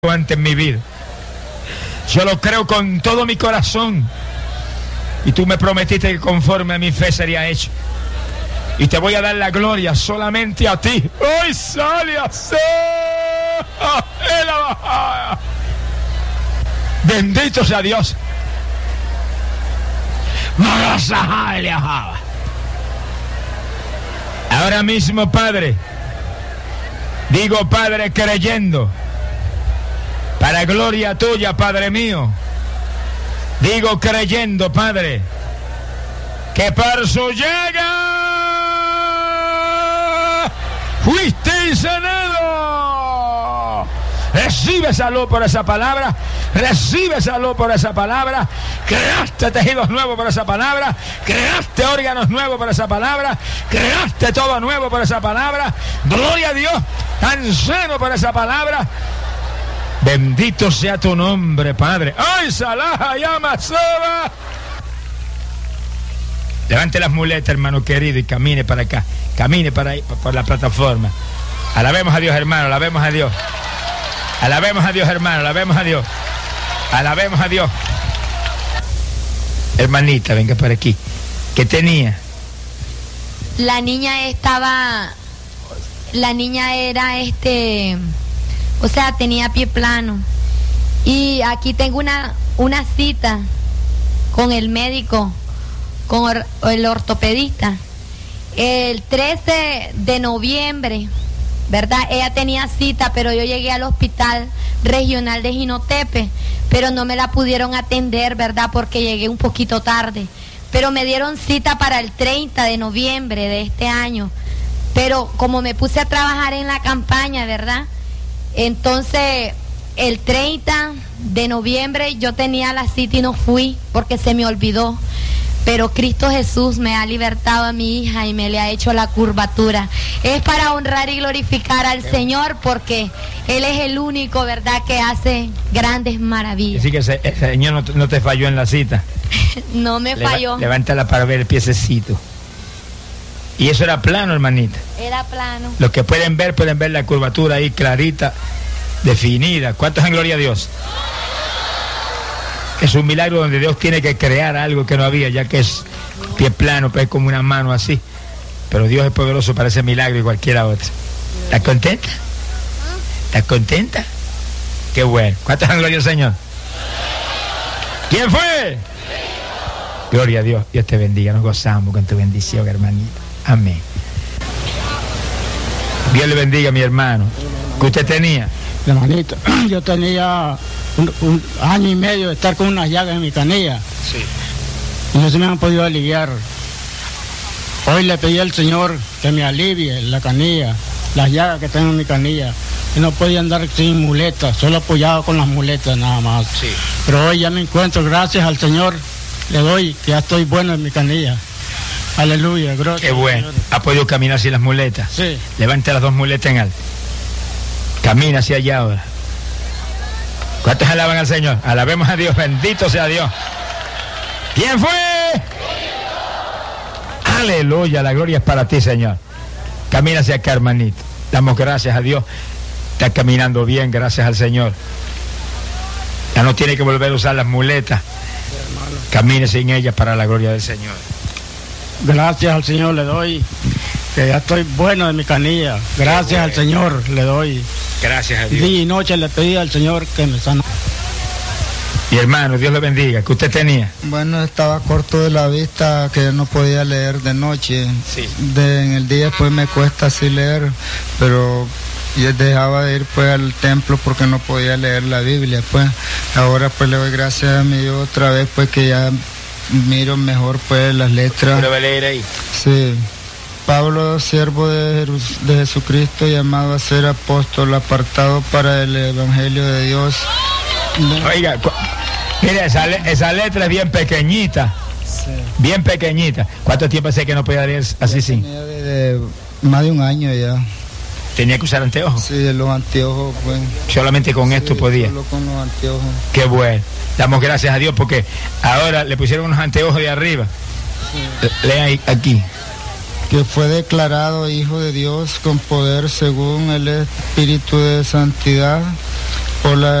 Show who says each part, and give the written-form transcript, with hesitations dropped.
Speaker 1: antes en mi vida. Yo lo creo con todo mi corazón. Y tú me prometiste que conforme a mi fe sería hecho. Y te voy a dar la gloria solamente a ti. Hoy sale a ser. Bendito sea Dios. Ahora mismo, Padre, digo, Padre, creyendo, para gloria tuya, Padre mío, digo creyendo, Padre, que por su llaga fuiste sanado. Recibe salud por esa palabra. Recibe salud por esa palabra. Creaste tejidos nuevos por esa palabra. Creaste órganos nuevos por esa palabra. Creaste todo nuevo por esa palabra. Gloria a Dios, tan sano por esa palabra. Bendito sea tu nombre, Padre. ¡Ay, Salaha llama Soba! Levante las muletas, hermano querido, y camine para acá. Camine para ahí, por la plataforma. Alabemos a Dios, hermano, alabemos a Dios. Alabemos a Dios, hermano, alabemos a Dios. Alabemos a Dios. Hermanita, venga por aquí. ¿Qué tenía?
Speaker 2: La niña era o sea, tenía pie plano. Y aquí tengo una cita con el médico, con el ortopedista. El 13 de noviembre, ¿verdad? Ella tenía cita, pero yo llegué al hospital regional de Jinotepe, pero no me la pudieron atender, ¿verdad? Porque llegué un poquito tarde. Pero me dieron cita para el 30 de noviembre de este año. Pero como me puse a trabajar en la campaña, ¿verdad? Entonces, el 30 de noviembre yo tenía la cita y no fui porque se me olvidó. Pero Cristo Jesús me ha libertado a mi hija y me le ha hecho la curvatura. Es para honrar y glorificar al Señor, porque Él es el único, ¿verdad?, que hace grandes maravillas.
Speaker 1: Así que el Señor no te falló en la cita.
Speaker 2: No me falló.
Speaker 1: Levántala para ver el piececito. Y eso era plano, hermanita.
Speaker 2: Era plano.
Speaker 1: Los que pueden ver la curvatura ahí clarita, definida. ¿Cuántos en gloria a Dios? Es un milagro donde Dios tiene que crear algo que no había, ya que es pie plano, pues es como una mano así. Pero Dios es poderoso para ese milagro y cualquiera otra. ¿Estás contenta? ¿Estás contenta? Qué bueno. ¿Cuántos en gloria al Señor? ¿Quién fue? Gloria a Dios. Dios te bendiga. Nos gozamos con tu bendición, hermanito. Amén. Dios le bendiga, mi hermano. ¿Qué usted tenía?
Speaker 3: Hermanito, yo tenía un año y medio de estar con unas llagas en mi canilla.
Speaker 1: Sí.
Speaker 3: Y no se me han podido aliviar. Hoy le pedí al Señor que me alivie la canilla, las llagas que tengo en mi canilla. Y no podía andar sin muletas, solo apoyado con las muletas nada más.
Speaker 1: Sí.
Speaker 3: Pero hoy ya me encuentro, gracias al Señor, le doy que ya estoy bueno en mi canilla. Aleluya, gracias.
Speaker 1: Qué bueno. ¿Ha podido caminar sin las muletas?
Speaker 3: Sí.
Speaker 1: Levante las dos muletas en alto. Camina hacia allá ahora. ¿Cuántos alaban al Señor? Alabemos a Dios, bendito sea Dios. ¿Quién fue? Aleluya, la gloria es para ti, Señor. Camina hacia acá, hermanito. Damos gracias a Dios. Está caminando bien, gracias al Señor. Ya no tiene que volver a usar las muletas. Camine sin ellas para la gloria del Señor.
Speaker 3: Gracias al Señor le doy, que ya estoy bueno de mi canilla. Gracias al Señor le doy.
Speaker 1: Gracias a Dios.
Speaker 3: Día y noche le pedí al Señor que me sana.
Speaker 1: Mi hermano, Dios le bendiga. ¿Qué usted tenía?
Speaker 4: Bueno, estaba corto de la vista, que no podía leer de noche.
Speaker 1: Sí.
Speaker 4: En el día pues me cuesta así leer, pero yo dejaba de ir pues al templo porque no podía leer la Biblia, pues. Ahora pues le doy gracias a mi Dios otra vez, pues que ya miro mejor pues las letras.
Speaker 1: ¿Pero va a leer ahí?
Speaker 4: Sí. Pablo, siervo de Jesucristo, llamado a ser apóstol, apartado para el Evangelio de Dios.
Speaker 1: Oiga, mire, esa letra es bien pequeñita.
Speaker 4: Sí.
Speaker 1: Bien pequeñita. ¿Cuánto tiempo hace que no podía leer así sin?
Speaker 4: Tenía de más de un año ya.
Speaker 1: ¿Tenía que usar anteojos?
Speaker 4: Sí, de los anteojos, pues.
Speaker 1: Solamente con esto podía.
Speaker 4: Solo con los anteojos.
Speaker 1: Qué bueno. Damos gracias a Dios porque ahora le pusieron unos anteojos de arriba. Sí. Lea aquí.
Speaker 4: Que fue declarado Hijo de Dios con poder según el Espíritu de Santidad por la